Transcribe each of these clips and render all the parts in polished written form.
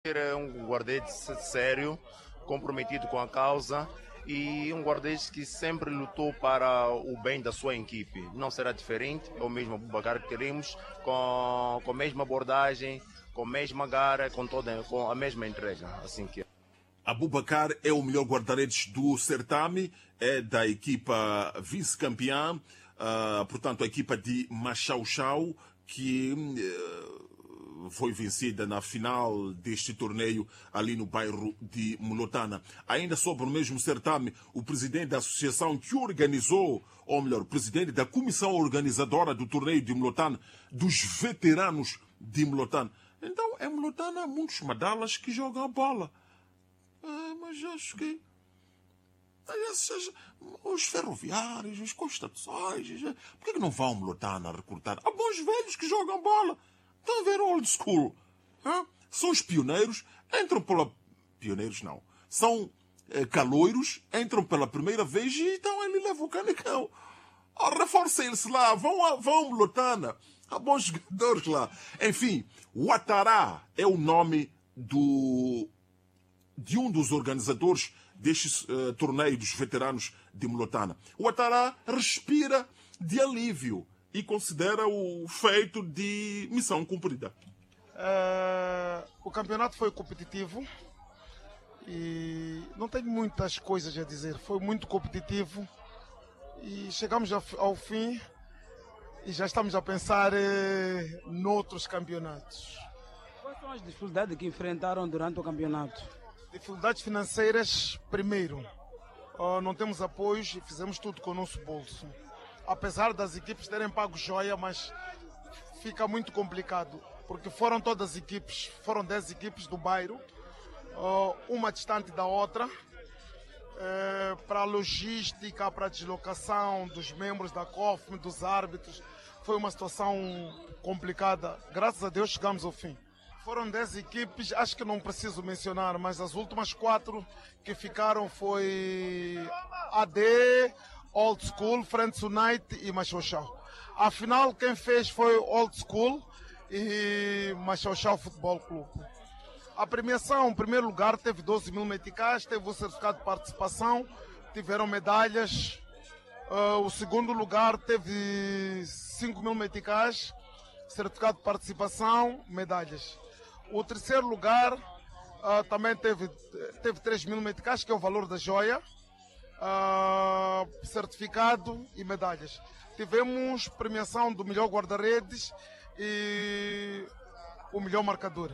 É um guarda-redes sério, comprometido com a causa e um guarda-redes que sempre lutou para o bem da sua equipe. Não será diferente, é o mesmo Aboubakar que teremos, com a mesma abordagem, com a mesma garra, com a mesma entrega. Assim que é. Aboubakar é o melhor guarda-redes do certame, é da equipa vice-campeã, portanto a equipa de Machau-Chau, que foi vencida na final deste torneio ali no bairro de Mulotana. Ainda sobre o mesmo certame, o presidente da associação que organizou, ou melhor, o presidente da comissão organizadora do torneio de Mulotana, dos veteranos de Mulotana. Então, em Mulotana há muitos madalas que jogam a bola. Mas acho que os ferroviários, os constituições, por que não vão Mulotana recrutar? Há bons velhos que jogam bola. Estão a ver old school. São os pioneiros, entram pela... Pioneiros não. São caloiros, entram pela primeira vez e então ele leva o canecão. Reforcem-se lá, vão Mulotana. Há bons jogadores lá. Enfim, Ouattara é o nome de um dos organizadores deste torneio dos veteranos de Mulotana. O Ouattara respira de alívio e considera o feito de missão cumprida. O campeonato foi competitivo e não tenho muitas coisas a dizer. Foi muito competitivo e chegamos ao fim e já estamos a pensar noutros campeonatos. Quais são as dificuldades que enfrentaram durante o campeonato? Dificuldades financeiras, primeiro. Não temos apoios e fizemos tudo com o nosso bolso. Apesar das equipes terem pago joia, mas fica muito complicado, porque foram todas equipes, foram 10 equipes do bairro, uma distante da outra, para a logística, para a deslocação dos membros da COFM, dos árbitros, foi uma situação complicada. Graças a Deus chegamos ao fim. Foram 10 equipes, acho que não preciso mencionar, mas as últimas 4 que ficaram foi AD, Old School, Friends Unite e Machau-Chau. Afinal, quem fez foi Old School e Machau-Chau Futebol Clube. A premiação, em primeiro lugar, teve 12 mil meticais, teve o certificado de participação, tiveram medalhas. O segundo lugar teve 5 mil meticais, certificado de participação, medalhas. O terceiro lugar também teve 3 mil meticais, que é o valor da joia, certificado e medalhas. Tivemos premiação do melhor guarda-redes e o melhor marcador.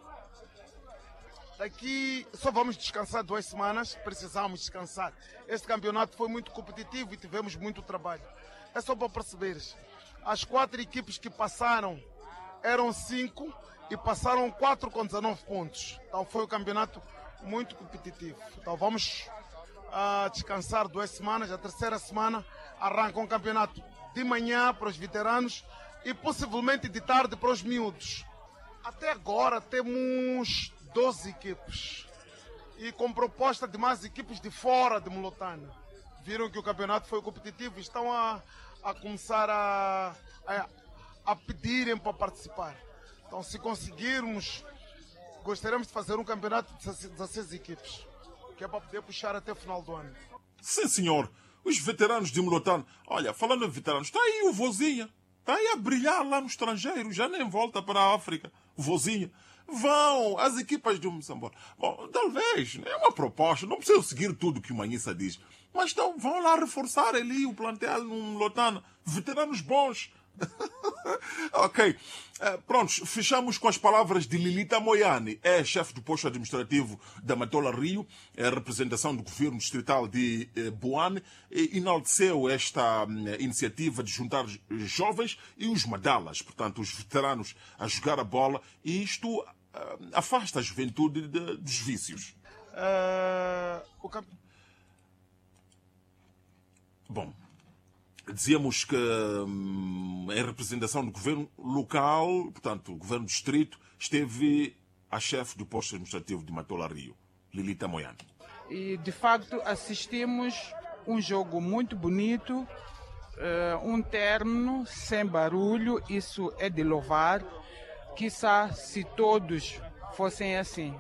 Daqui só vamos descansar 2 semanas, precisamos descansar. Este campeonato foi muito competitivo e tivemos muito trabalho. É só para perceberes, as 4 equipes que passaram eram 5 e passaram 4 com 19 pontos. Então foi um campeonato muito competitivo. Então vamos descansar 2 semanas. A terceira semana arranca um campeonato de manhã para os veteranos e possivelmente de tarde para os miúdos. Até agora temos 12 equipes e com proposta de mais equipes de fora de Mulotana. Viram que o campeonato foi competitivo e estão a começar a pedirem para participar. Então, se conseguirmos, gostaríamos de fazer um campeonato de 16 equipes, que é para poder puxar até o final do ano. Sim, senhor. Os veteranos de Mulotana. Olha, falando em veteranos, está aí o Vozinha. Está aí a brilhar lá no estrangeiro, já nem volta para a África. O Vozinha. Vão as equipas de Moçambique. Bom, talvez, é uma proposta, não precisa seguir tudo que o Manhissa diz. Mas então vão lá reforçar ali o plantel no Mulotana. Veteranos bons. Ok. Prontos, fechamos com as palavras de Lilita Moiane, é chefe do posto administrativo da Matola Rio, é a representação do governo distrital de Boane, e enalteceu esta iniciativa de juntar jovens e os madalas, portanto, os veteranos a jogar a bola, e isto afasta a juventude dos vícios. Bom, dizíamos que em representação do governo local, portanto, o governo do distrito, esteve a chefe do posto administrativo de Matola Rio, Lilita Moiane. E, de facto, assistimos um jogo muito bonito, um término sem barulho, isso é de louvar. Quiçá se todos fossem assim.